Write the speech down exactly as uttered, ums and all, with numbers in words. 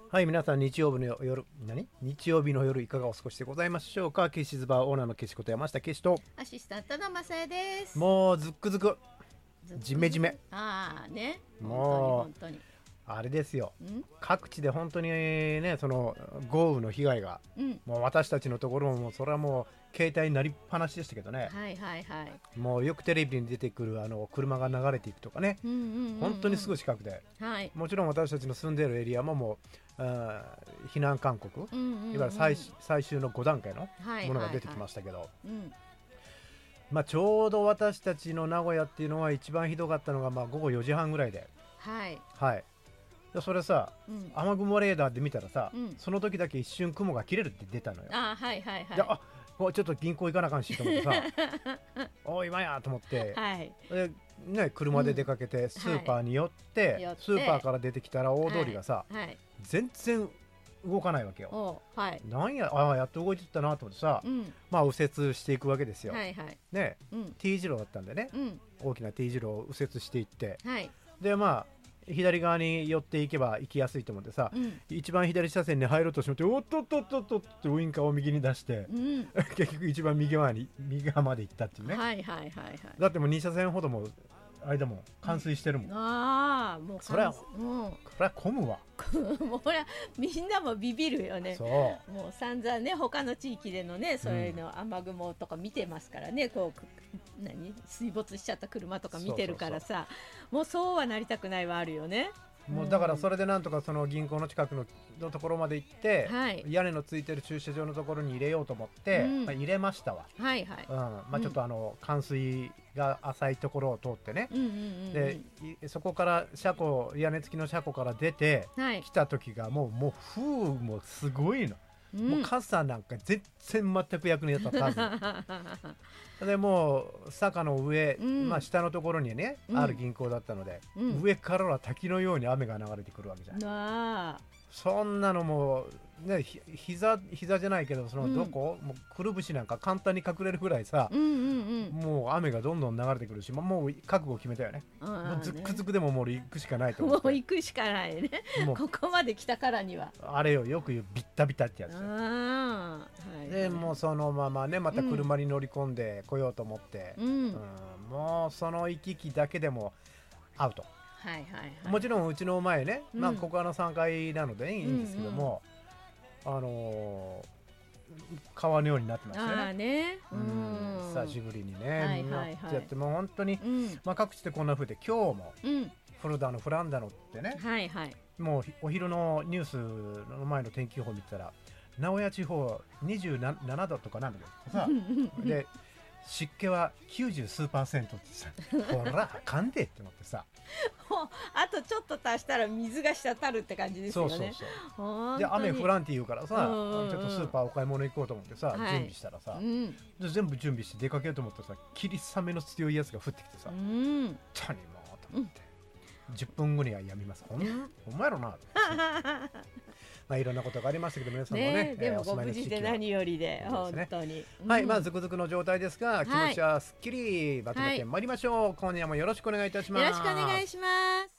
はい、皆さん日曜日の夜、何日曜日の夜いかがお過ごしでございましょうか。ケシズバーオーナーのケシこと山下ケシと、 アシスタントのまさやです。 もうずっくずくずっとジメジメ、 ああね、 もう本当に本あれですよ、 当に。 各地で本当にね、その豪雨の被害が、 うん、うん、 もう私たちのところもそれはもう携帯になりっぱなしでしたけどね、 はいはいはい。 もうよくテレビに出てくるあの車が流れていくとかね、 うんうんうんうん、 本当にすぐ近くで、 はい。 もちろん私たちの住んでいるエリアももうあー避難勧告、 うんうんうん、 いわゆる 最, 最終のご段階のはいものが出てきましたけど、 はいはいはい、うん、 まあ、ちょうど私たちの名古屋っていうのは一番ひどかったのがまあごごよじはんぐらいで、 はい。 はい、でそれさ、 うん、 雨雲レーダーで見たらさ、 うん、 その時だけ一瞬雲が切れるって出たのよ。 あはいはいはい。 であもうちょっと銀行行かなあかんしと思ってさおい今やと思って、 はい。 でね、車で出かけてスーパーに寄って、 寄ってスーパーから出てきたら大通りがさ、 はい。 全然動かないわけよ。 おはい。 なんやあやっと動いてったなと思ってさ、 うん、 まあ右折していくわけですよ、 はいはい。 ね、 うん、 T 字路だったんでね、 うん、 大きな T 字路を右折していって、 はい。 でまあ左側に寄っていけば行きやすいと思ってさ、 うん、 一番左車線に入ろうとしまって、おっとっとっとっとってウインカーを右に出して、 うん、 結局一番右側に右側まで行ったっていうね、 はいはいはいはい。 だってもうに車線ほども間も冠水してるもん、 ああもうそりゃもこれは混むわ。 うもうほらみんなもビビるよね。 そうもう散々ね他の地域でのねそういうの雨雲とか見てますからね、こう何水没しちゃった車とか見てるからさ、もうそうはなりたくないはあるよね。 もうだからそれでなんとかその銀行の近くののところまで行って、 はい、 屋根のついてる駐車場のところに入れようと思って、 うんまあ、入れましたわ。 はいはい、 うんまあ、ちょっとあの冠水が浅いところを通ってね、 うんうんうんうん、 でそこから車庫屋根付きの車庫から出て、 はい、 来た時がもうもう風もすごいの、うん、もう傘なんか全然全く役に立たずでもう坂の上、うん、まあ、下のところにね、うん、ある銀行だったので、うん、上からは滝のように雨が流れてくるわけじゃん。あそんなのもうね、ひ膝膝じゃないけどそのどこ、うん、もうくるぶしなんか簡単に隠れるぐらいさ、うんうんうん、もう雨がどんどん流れてくるし、もう覚悟決めたよね。もうずっくずくでももう行くしかないと思って。 もう行くしかないね。ここまで来たからにはあれよ、よく言うビッタビタってやつよ。 あ、はい、 でもうそのままねまた車に乗り込んで来ようと思って、うんうん、もうその行き来だけでもアウト。はいはいはい、もちろんうちの前ね、うん、まあ、ここはのさんがいなのでいいんですけども、うんうん、あのー、川のようになってましたよね。あね、うん、久しぶりにね、はいはいはい、なってやってもう本当に、うん、まあ、各地でこんな風で今日も、うん、フルダのフランダのってね、はいはい、もうお昼のニュースの前の天気予報見てたら名古屋地方にじゅうななどとかなんだけどさで湿気はきゅうじゅうすうパーセントってさほらあかんでって思ってさもうあとちょっと足したら水が滴るって感じですよね。そうそうそうで雨降らんって言うからさ、うんうん、ちょっとスーパーお買い物行こうと思ってさ、はい、準備したらさ、うん、で全部準備して出かけようと思ったらさ霧雨の強いやつが降ってきてさ、うん、ちゃにもと思って、うん、じゅっぷんごにはやみます。ほんまやろなまあいろんなことがありましたけど皆さんもね、ねでもご無事で何よりで、本当に、 うん、はい、まあずくずくの状態ですが、気持ちはすっきりまとめてまいりましょう、はい、今夜もよろしくお願いいたします。 よろしくお願いします。